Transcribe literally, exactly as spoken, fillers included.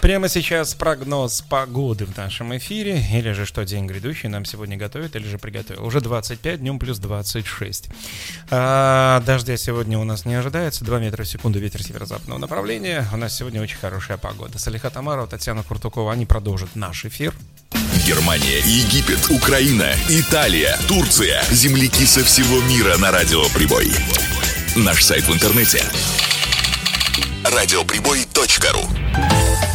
Прямо сейчас прогноз погоды в нашем эфире, или же что день грядущий нам сегодня готовит, или же приготовил. Уже двадцать пять, днем плюс двадцать шесть. А, дождя сегодня у нас не ожидается, два метра в секунду, ветер северо-западного направления. У нас сегодня очень хорошая погода. Салиха Тамарова, Татьяна Куртукова, они продолжат наш эфир. Германия, Египет, Украина, Италия, Турция. Земляки со всего мира на Радио Прибой. Наш сайт в интернете радиоприбой точка ру.